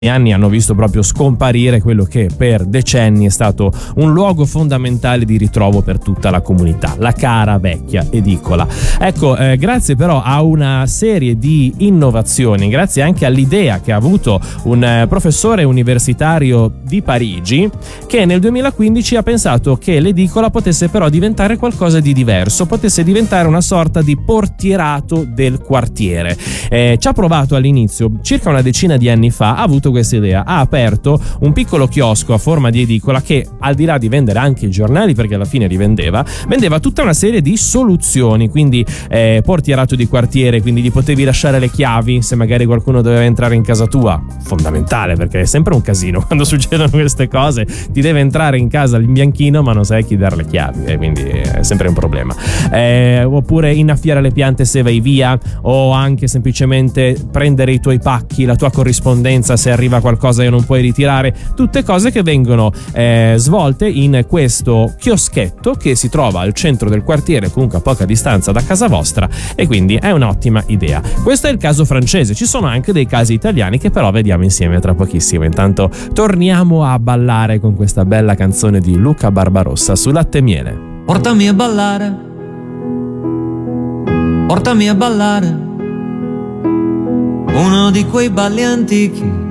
anni hanno visto proprio scomparire quello che per decenni è stato un luogo fondamentale di ritrovo per tutta la comunità, la cara vecchia edicola. Ecco, grazie però a una serie di innovazioni, grazie anche all'idea che ha avuto un professore universitario di Parigi, che nel 2015 ha pensato che l'edicola potesse però diventare qualcosa di diverso, potesse diventare una sorta di portierato del quartiere. Ci ha provato all'inizio, circa una decina di anni fa, ha avuto questa idea, ha aperto un piccolo chiosco a forma di edicola che, al di là di vendere anche i giornali, perché alla fine li vendeva tutta una serie di soluzioni, quindi portierato di quartiere, quindi gli potevi lasciare le chiavi se magari qualcuno doveva entrare in casa tua, fondamentale perché è sempre un casino quando succedono queste cose, ti deve entrare in casa l'imbianchino ma non sai chi dare le chiavi, e quindi è sempre un problema. Oppure innaffiare le piante se vai via, o anche semplicemente prendere i tuoi pacchi, la tua corrispondenza se arriva qualcosa e non puoi ritirare, tutte cose che vengono svolte in questo chioschetto che si trova al centro del quartiere, comunque a poca distanza da casa vostra, e quindi è un'ottima idea. Questo è il caso francese, ci sono anche dei casi italiani che però vediamo insieme tra pochissimo. Intanto torniamo a ballare con questa bella canzone di Luca Barbarossa su Latte e Miele. Portami a ballare, portami a ballare, uno di quei balli antichi